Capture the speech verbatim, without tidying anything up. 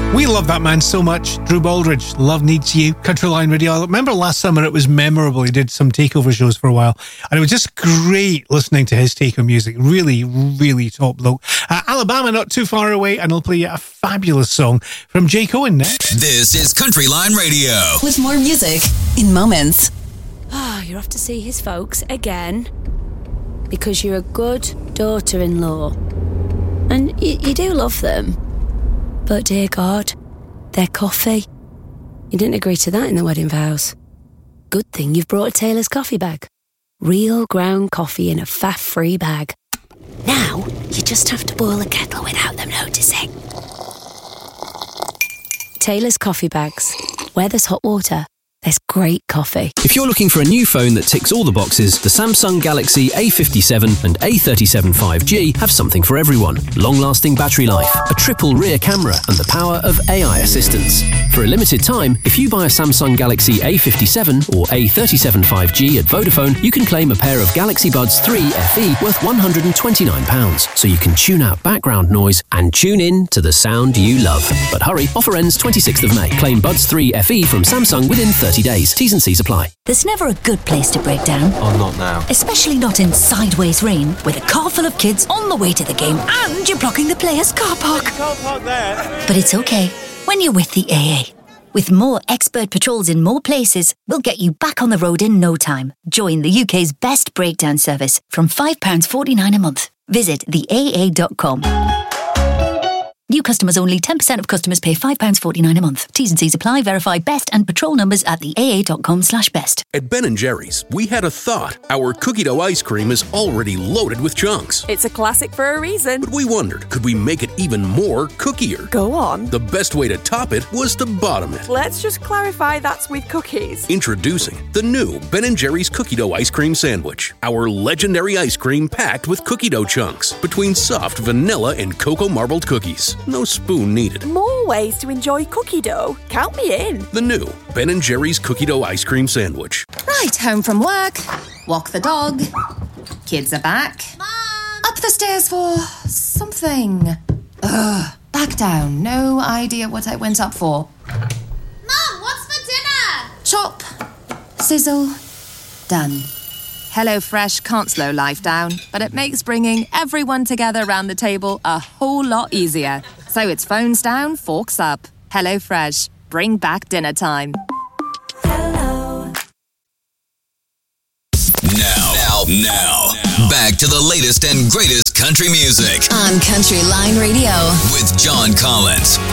We love that man so much. Drew Baldridge, Love Needs You, Countryline Radio. I remember last summer it was memorable. He did some takeover shows for a while, and it was just great listening to his take on music. Really, really top bloke. Uh, Alabama, not too far away, and I'll play you a fabulous song from Jake Owen next. This is Countryline Radio. With more music in moments. Ah, oh, you're off to see his folks again because you're a good daughter-in-law. And you, you do love them. But dear God, their coffee. You didn't agree to that in the wedding vows. Good thing you've brought a Taylor's coffee bag. Real ground coffee in a faff-free bag. Now, you just have to boil a kettle without them noticing. Taylor's coffee bags. Where there's hot water, there's great coffee. If you're looking for a new phone that ticks all the boxes, the Samsung Galaxy A fifty-seven and A thirty-seven five G have something for everyone. Long-lasting battery life, a triple rear camera, and the power of A I assistance. For a limited time, if you buy a Samsung Galaxy A fifty-seven or A thirty-seven five G at Vodafone, you can claim a pair of Galaxy Buds three F E worth one hundred twenty-nine pounds, so you can tune out background noise and tune in to the sound you love. But hurry, offer ends twenty-sixth of May. Claim Buds three F E from Samsung within thirty days. T's and C's apply. There's never a good place to break down. Oh, not now. Especially not in sideways rain, with a car full of kids on the way to the game and you're blocking the players' car park. You can't park there. But it's okay when you're with the A A. With more expert patrols in more places, we'll get you back on the road in no time. Join the U K's best breakdown service from five pounds forty-nine a month. Visit the A A dot com. New customers only. ten percent of customers pay five pounds forty-nine a month. T's and C's apply. Verify best and patrol numbers at the A A dot com slash best. At Ben and Jerry's, we had a thought. Our cookie dough ice cream is already loaded with chunks. It's a classic for a reason. But we wondered, could we make it even more cookier? Go on. The best way to top it was to bottom it. Let's just clarify that's with cookies. Introducing the new Ben and Jerry's cookie dough ice cream sandwich. Our legendary ice cream packed with cookie dough chunks between soft vanilla and cocoa marbled cookies. No spoon needed. More ways to enjoy cookie dough. Count me in. The new Ben and Jerry's cookie dough ice cream sandwich. Right, home from work. Walk the dog. Kids are back. Mom! Up the stairs for something. Ugh. Back down. No idea what I went up for. Mom, what's for dinner? Chop. Sizzle. Done. HelloFresh can't slow life down, but it makes bringing everyone together around the table a whole lot easier. So it's phones down, forks up. HelloFresh. Bring back dinner time. Hello. Now, now, now, back to the latest and greatest country music on Countryline Radio with John Collins.